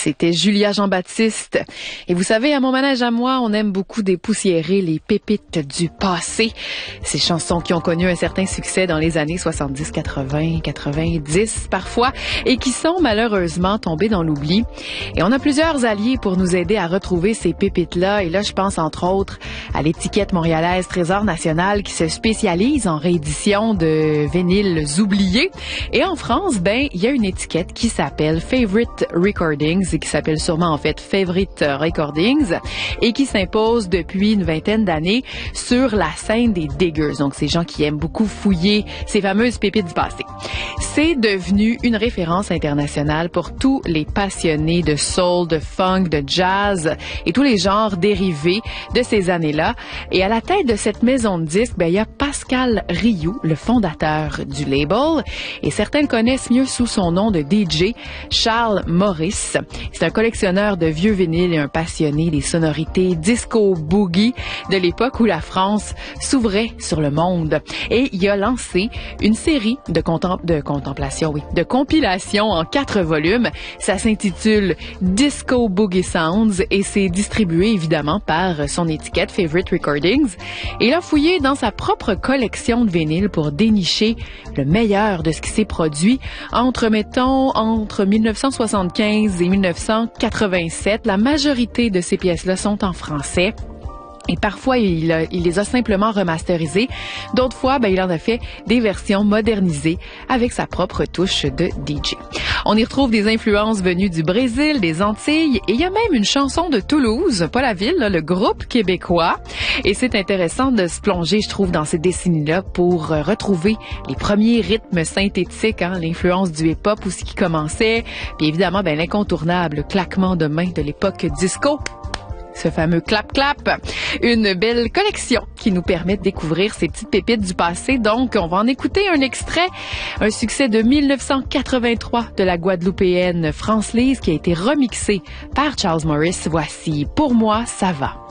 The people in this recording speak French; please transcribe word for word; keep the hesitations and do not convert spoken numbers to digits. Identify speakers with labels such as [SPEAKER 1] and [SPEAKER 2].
[SPEAKER 1] C'était Julia Jean-Baptiste. Et vous savez, à mon manège à moi, on aime beaucoup dépoussiérer les pépites du passé. Ces chansons qui ont connu un certain succès dans les années soixante-dix, quatre-vingts, quatre-vingt-dix parfois, et qui sont malheureusement tombées dans l'oubli. Et on a plusieurs alliés pour nous aider à retrouver ces pépites-là. Et là, je pense entre autres à l'étiquette montréalaise Trésor National qui se spécialise en réédition de vinyles oubliés. Et en France, ben, il y a une étiquette qui s'appelle Favorite Recordings et qui s'appelle sûrement en fait Favorite Recordings et qui s'impose depuis une vingtaine d'années sur la scène des diggers, donc ces gens qui aiment beaucoup fouiller ces fameuses pépites du passé. C'est devenu une référence internationale pour tous les passionnés de soul, de funk, de jazz et tous les genres dérivés de ces années-là. Et à la tête de cette maison de disques, ben, il y a Pascal Rioux, le fondateur du label, et certains le connaissent mieux sous son nom de D J, Charles Maurice. C'est un collectionneur de vieux vinyles et un passionné des sonorités disco boogie de l'époque où la France s'ouvrait sur le monde. Et il a lancé une série de, contem- de contemplation, oui, de compilations en quatre volumes. Ça s'intitule Disco Boogie Sounds et c'est distribué évidemment par son étiquette Favorite Recordings. Et il a fouillé dans sa propre collection de vinyles pour dénicher le meilleur de ce qui s'est produit entre, mettons, entre mille neuf cent soixante-quinze et mille neuf cent quatre-vingt-sept. La majorité de ces pièces-là sont en français. Et parfois, il, a, il les a simplement remasterisées. D'autres fois, ben, il en a fait des versions modernisées avec sa propre touche de D J. On y retrouve des influences venues du Brésil, des Antilles, et il y a même une chanson de Toulouse, pas la ville, là, le groupe québécois. Et c'est intéressant de se plonger, je trouve, dans ces décennies-là pour euh, retrouver les premiers rythmes synthétiques, hein, l'influence du hip-hop aussi qui commençait, puis évidemment, ben, l'incontournable claquement de main de l'époque disco. Ce fameux clap-clap. Une belle collection qui nous permet de découvrir ces petites pépites du passé. Donc, on va en écouter un extrait. Un succès de mille neuf cent quatre-vingt-trois de la Guadeloupéenne France Lise qui a été remixé par Charles Maurice. Voici Pour moi, ça va.